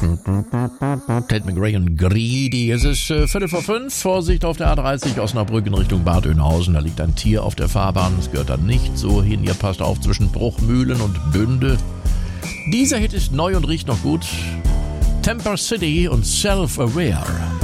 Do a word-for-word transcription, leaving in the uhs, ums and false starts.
Tate McRae und Greedy. Es ist äh, Viertel vor fünf. Vorsicht auf der A dreißig Osnabrück in Richtung Bad Oeynhausen. Da liegt ein Tier auf der Fahrbahn. Es gehört da nicht so hin. Ihr passt auf zwischen Bruchmühlen und Bünde. Dieser Hit ist neu und riecht noch gut. Temper City und Self-Aware.